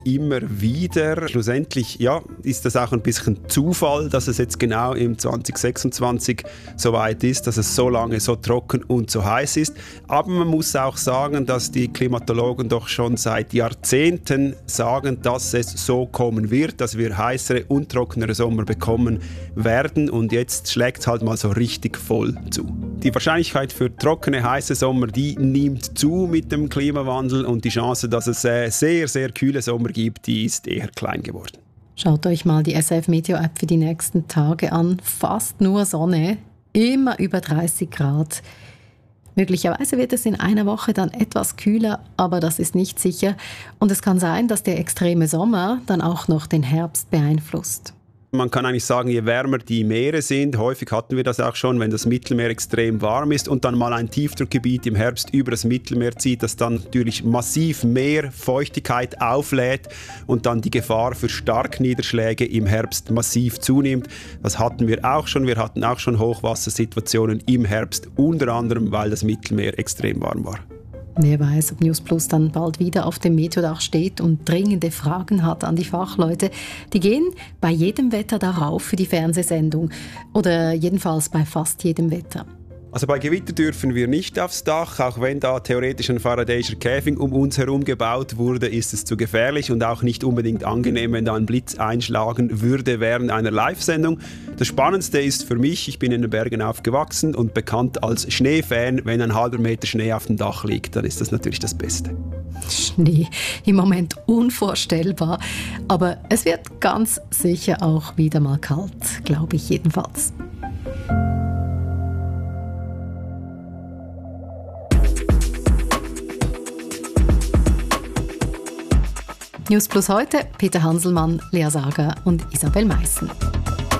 immer wieder. Schlussendlich ist das auch ein bisschen Zufall, dass es jetzt genau im 2026 so weit ist, dass es so lange so trocken und so heiß ist. Aber man muss auch sagen, dass die Klimatologen doch schon seit Jahrzehnten sagen, dass es so kommen wird, dass wir heißere und trockenere Sommer bekommen werden. Und jetzt schlägt es halt mal so richtig voll zu. Die Wahrscheinlichkeit für trockene, heiße Sommer, die nimmt zu mit dem Klimawandel und die Chance, dass es sehr, sehr kühle Sommer gibt, die ist eher klein geworden. Schaut euch mal die SRF Meteo App für die nächsten Tage an. Fast nur Sonne, immer über 30 Grad. Möglicherweise wird es in einer Woche dann etwas kühler, aber das ist nicht sicher. Und es kann sein, dass der extreme Sommer dann auch noch den Herbst beeinflusst. Man kann eigentlich sagen, je wärmer die Meere sind, häufig hatten wir das auch schon, wenn das Mittelmeer extrem warm ist und dann mal ein Tiefdruckgebiet im Herbst über das Mittelmeer zieht, das dann natürlich massiv mehr Feuchtigkeit auflädt und dann die Gefahr für Starkniederschläge im Herbst massiv zunimmt. Das hatten wir auch schon. Wir hatten auch schon Hochwassersituationen im Herbst, unter anderem, weil das Mittelmeer extrem warm war. Wer weiß, ob News Plus dann bald wieder auf dem Meteodach steht und dringende Fragen hat an die Fachleute. Die gehen bei jedem Wetter darauf für die Fernsehsendung. Oder jedenfalls bei fast jedem Wetter. Also bei Gewitter dürfen wir nicht aufs Dach, auch wenn da theoretisch ein Faraday'scher Käfig um uns herum gebaut wurde, ist es zu gefährlich und auch nicht unbedingt angenehm, wenn da ein Blitz einschlagen würde während einer Live-Sendung. Das Spannendste ist für mich, ich bin in den Bergen aufgewachsen und bekannt als Schneefan, wenn ein halber Meter Schnee auf dem Dach liegt, dann ist das natürlich das Beste. Schnee, im Moment unvorstellbar, aber es wird ganz sicher auch wieder mal kalt, glaube ich jedenfalls. News Plus heute, Peter Hanselmann, Lea Sager und Isabel Meissen.